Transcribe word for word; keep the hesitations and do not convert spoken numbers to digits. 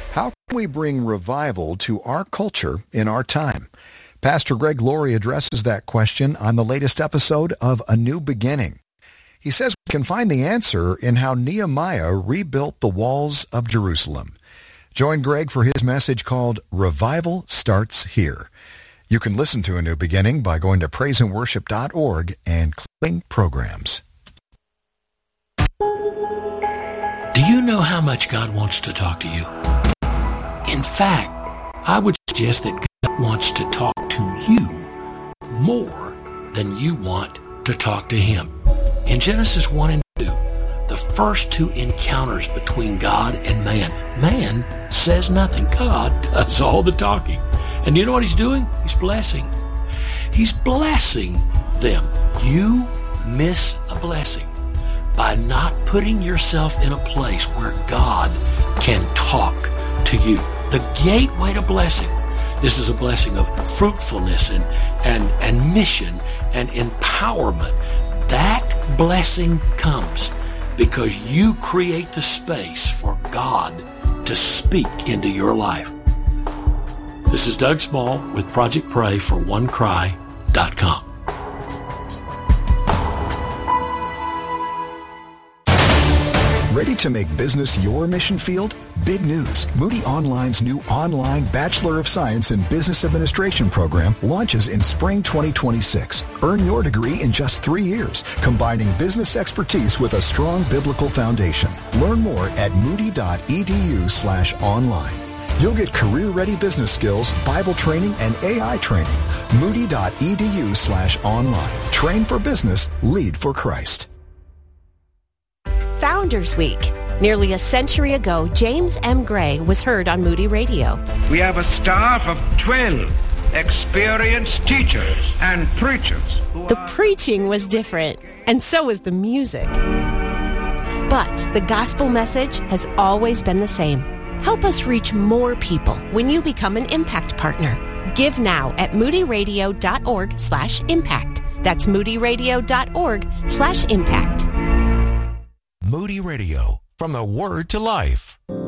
How can we bring revival to our culture in our time? Pastor Greg Laurie addresses that question on the latest episode of A New Beginning. He says we can find the answer in how Nehemiah rebuilt the walls of Jerusalem. Join Greg for his message called Revival Starts Here. You can listen to A New Beginning by going to praise and worship dot org and clicking Programs. Do you know how much God wants to talk to you? In fact, I would suggest that God wants to talk to you more than you want to talk to Him. In Genesis one and two, the first two encounters between God and man, man says nothing. God does all the talking. And you know what He's doing? He's blessing. He's blessing them. You miss a blessing by not putting yourself in a place where God can talk to you. The gateway to blessing. This is a blessing of fruitfulness and, and, and mission and empowerment. That blessing comes because you create the space for God to speak into your life. This is Doug Small with Project Pray for one cry dot com. Ready to make business your mission field? Big news. Moody Online's new online Bachelor of Science in Business Administration program launches in spring twenty twenty-six. Earn your degree in just three years, combining business expertise with a strong biblical foundation. Learn more at moody.edu slash online. You'll get career-ready business skills, Bible training, and A I training. Moody.edu slash online. Train for business, lead for Christ. Founders Week. Nearly a century ago, James M. Gray was heard on Moody Radio. We have a staff of twelve experienced teachers and preachers. The preaching was different, and so was the music. But the gospel message has always been the same. Help us reach more people when you become an impact partner. Give now at moodyradio.org slash impact. That's moodyradio.org slash impact. Moody Radio, from the Word to Life.